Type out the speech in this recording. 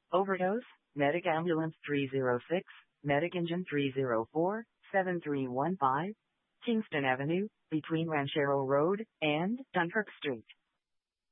Overdose, Medic Ambulance 306, Medic Engine 304, 7315, Kingston Avenue, between Ranchero Road and Dunkirk Street.